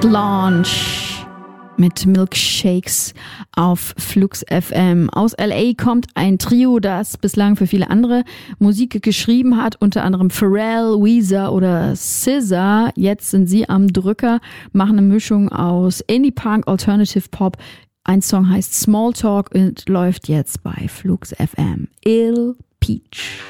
Blanche mit Milkshakes auf Flux FM. Aus LA kommt ein Trio, das bislang für viele andere Musik geschrieben hat, unter anderem Pharrell, Weezer oder SZA. Jetzt sind sie am Drücker, machen eine Mischung aus Indie-Punk, Alternative Pop. Ein Song heißt Small Talk und läuft jetzt bei Flux FM. Il Peach.